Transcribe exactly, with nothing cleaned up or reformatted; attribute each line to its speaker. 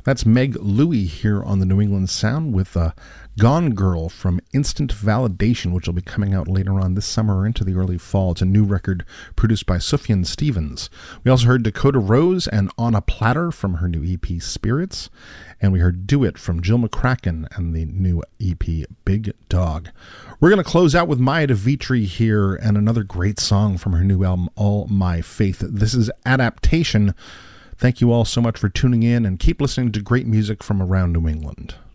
Speaker 1: That's Meg Louie here on the New England Sound with uh, Gone Girl from Instant Validation, which will be coming out later on this summer or into the early fall. It's a new record produced by Sufjan Stevens. We also heard Dakota Rose and On a Platter from her new E P Spirits. And we heard Do It from Jill McCracken and the new E P Big Dog. We're going to close out with Maya DeVitri here and another great song from her new album, All My Faith. This is Adaptation. Thank you all so much for tuning in and keep listening to great music from around New England.